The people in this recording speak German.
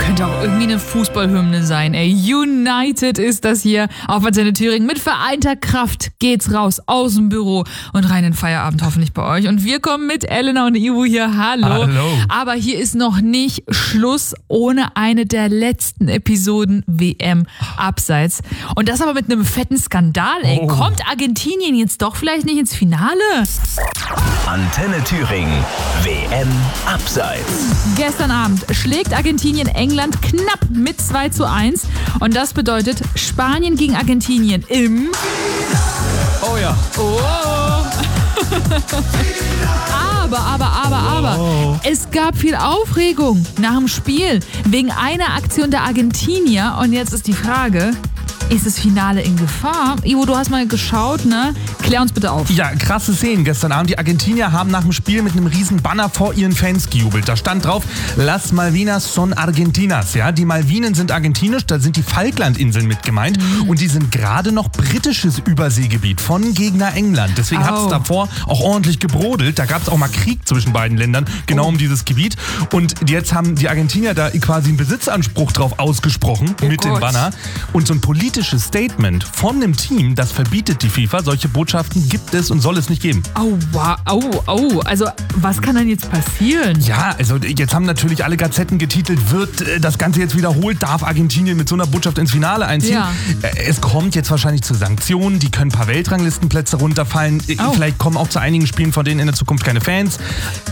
Könnte auch irgendwie eine Fußballhymne sein, ey. United ist das hier auf Antenne Thüringen. Mit vereinter Kraft geht's raus aus dem Büro und rein in den Feierabend, hoffentlich bei euch. Und wir kommen mit Elena und Ivo hier. Hallo. Aber hier ist noch nicht Schluss ohne eine der letzten Episoden WM Abseits. Und das aber mit einem fetten Skandal, ey. Kommt Argentinien jetzt doch vielleicht nicht ins Finale? Antenne Thüringen, WM Abseits. Gestern Abend schlägt Argentinien England knapp mit 2:1. Und das bedeutet Spanien gegen Argentinien im... Oh ja. Oh. Aber. Es gab viel Aufregung nach dem Spiel wegen einer Aktion der Argentinier. Und jetzt ist die Frage... Ist das Finale in Gefahr? Ivo, du hast mal geschaut, ne? Klär uns bitte auf. Ja, krasse Szenen gestern Abend. Die Argentinier haben nach dem Spiel mit einem riesen Banner vor ihren Fans gejubelt. Da stand drauf, Las Malvinas son Argentinas. Ja, die Malvinen sind argentinisch, da sind die Falklandinseln mit gemeint. Und die sind gerade noch britisches Überseegebiet von Gegner England. Deswegen hat es davor auch ordentlich gebrodelt. Da gab es auch mal Krieg zwischen beiden Ländern, genau um dieses Gebiet. Und jetzt haben die Argentinier da quasi einen Besitzanspruch drauf ausgesprochen mit dem Banner. Und so ein politisches Statement von dem Team, das verbietet die FIFA. Solche Botschaften gibt es und soll es nicht geben. Also, was kann denn jetzt passieren? Ja, also jetzt haben natürlich alle Gazetten getitelt, wird das Ganze jetzt wiederholt, darf Argentinien mit so einer Botschaft ins Finale einziehen? Ja. Es kommt jetzt wahrscheinlich zu Sanktionen, die können ein paar Weltranglistenplätze runterfallen. Vielleicht kommen auch zu einigen Spielen von denen in der Zukunft keine Fans.